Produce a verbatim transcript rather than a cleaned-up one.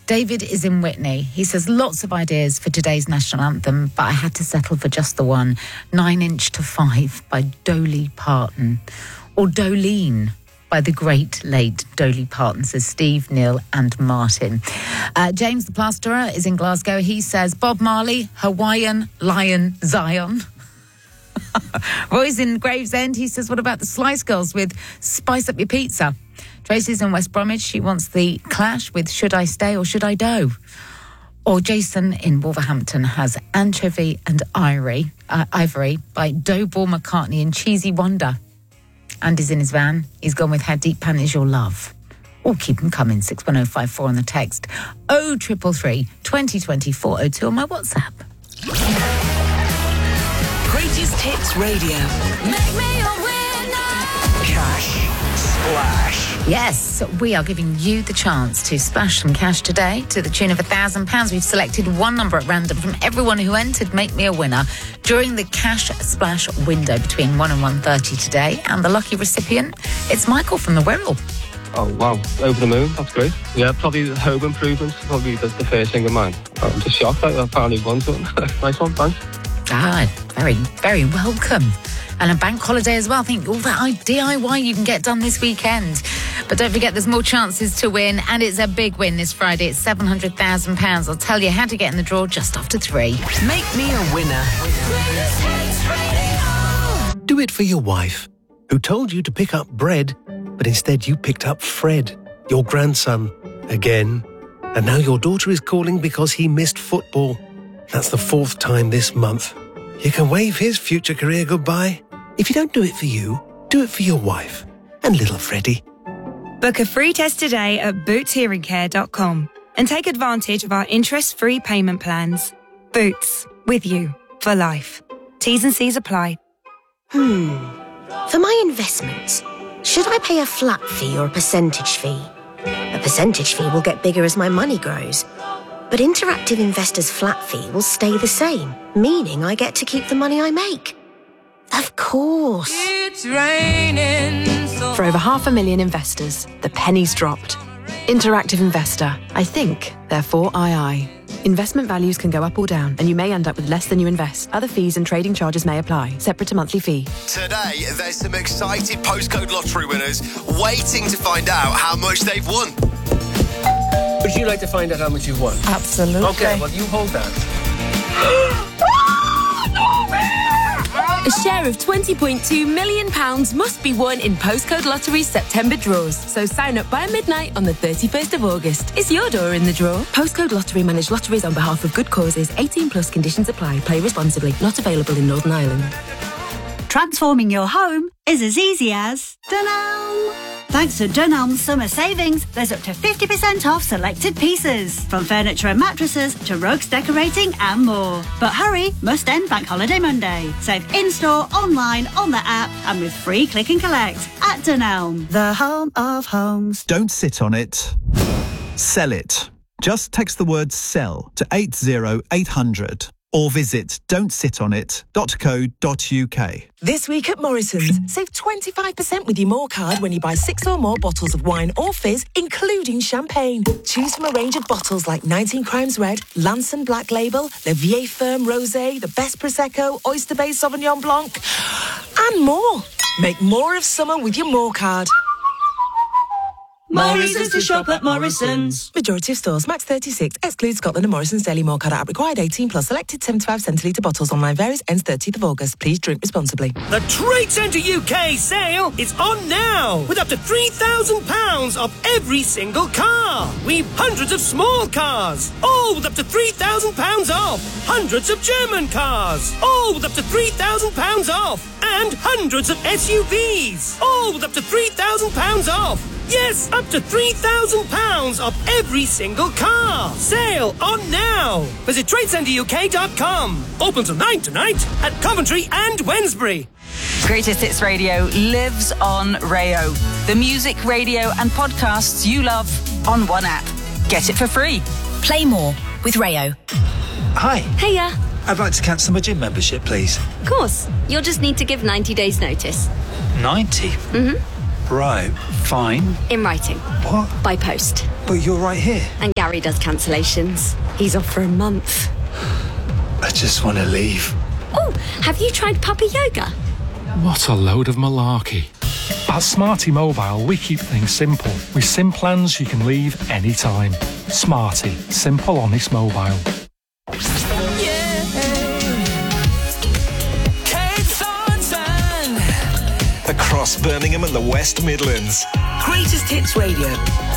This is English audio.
David is in Whitney. He says, lots of ideas for today's national anthem, but I had to settle for just the one. Nine Inch to Five by Dolly Parton. Or Dolene by the great late Dolly Parton, says Steve, Neil and Martin. Uh, James the Plasterer is in Glasgow. He says, Bob Marley, Hawaiian, Lion, Zion. Roy's in Gravesend. He says, what about the Slice Girls with Spice Up Your Pizza? Tracy's in West Bromwich. She wants the Clash with Should I Stay or Should I Do? Or Jason in Wolverhampton has Anchovy and Ivory, uh, Ivory by Doughball, McCartney and Cheesy Wonder. Andy's in his van. He's gone with How Deep Pan Is Your Love. Or keep them coming. six one oh five four on the text. oh three three three, twenty twenty, four oh two on my WhatsApp. Greatest Hits Radio. Make me a winner. Cash Splash. Yes, we are giving you the chance to splash some cash today to the tune of one thousand pounds. We've selected one number at random from everyone who entered Make Me a Winner during the Cash Splash window between one and one thirty today. And the lucky recipient, it's Michael from the Wirral. Oh, wow. Over the moon. That's great. Yeah, probably home improvements. Probably the, the first thing in mind. I'm just shocked. I finally won something. Nice one, thanks. Ah, very, very welcome. And a bank holiday as well. I think all that D I Y you can get done this weekend. But don't forget, there's more chances to win. And it's a big win this Friday. It's seven hundred thousand pounds. I'll tell you how to get in the draw just after three. Make me a winner. Do it for your wife, who told you to pick up bread, but instead you picked up Fred, your grandson, again. And now your daughter is calling because he missed football. That's the fourth time this month. You can wave his future career goodbye. If you don't do it for you, do it for your wife and little Freddie. Book a free test today at boots hearing care dot com and take advantage of our interest-free payment plans. Boots, with you for life. T's and C's apply. Hmm. For my investments, should I pay a flat fee or a percentage fee? A percentage fee will get bigger as my money grows. But Interactive Investor's flat fee will stay the same, meaning I get to keep the money I make. Of course. It's raining so For over half a million investors, the penny's dropped. Interactive Investor. I think, therefore I I. Investment values can go up or down, and you may end up with less than you invest. Other fees and trading charges may apply. Separate to monthly fee. Today, there's some excited postcode lottery winners waiting to find out how much they've won. Would you like to find out how much you've won? Absolutely. Okay, well, you hold that. A share of twenty point two million pounds must be won in Postcode Lottery's September draws. So sign up by midnight on the thirty-first of August. Is your door in the draw? Postcode Lottery manage lotteries on behalf of good causes. eighteen plus conditions apply. Play responsibly. Not available in Northern Ireland. Transforming your home is as easy as Dunelm. Thanks to Dunelm's summer savings, there's up to fifty percent off selected pieces, from furniture and mattresses to rugs, decorating and more. But hurry, must end Bank Holiday Monday. Save in-store, online, on the app and with free click and collect at Dunelm, the home of homes. Don't sit on it. Sell it. Just text the word SELL to eight zero eight hundred or visit don't sit on it dot co dot uk. This week at Morrison's, save twenty-five percent with your More card when you buy six or more bottles of wine or fizz, including champagne. Choose from a range of bottles like nineteen Crimes Red, Lanson Black Label, Le Vieille Ferme Rosé, the Best Prosecco, Oyster Bay Sauvignon Blanc, and more. Make more of summer with your More card. Morrison's to shop at Morrison's. Majority of stores, max thirty-six, excludes Scotland and Morrison's Daily More card app required eighteen plus, selected seventy-five centilitre bottles, online varies, ends thirtieth of August. Please drink responsibly. The Trade Centre U K sale is on now, with up to three thousand pounds off every single car. We've hundreds of small cars, all with up to three thousand pounds off. Hundreds of German cars, all with up to three thousand pounds off. And hundreds of S U Vs, all with up to three thousand pounds off. Yes, up to three thousand pounds off every single car. Sale on now. Visit trade centre U K dot com. Open till nine tonight at Coventry and Wednesbury. Greatest Hits Radio lives on Rayo. The music, radio and podcasts you love on one app. Get it for free. Play more with Rayo. Hi. Hiya. I'd like to cancel my gym membership, please. Of course. You'll just need to give ninety days notice. ninety? Mm-hmm. Right, fine. In writing. What? By post. But you're right here. And Gary does cancellations. He's off for a month. I just want to leave. Oh, have you tried Puppy Yoga? What a load of malarkey. At Smarty Mobile, we keep things simple. With SIM plans you can leave anytime. Smarty. Simple, honest mobile. Across Birmingham and the West Midlands. Greatest Hits Radio.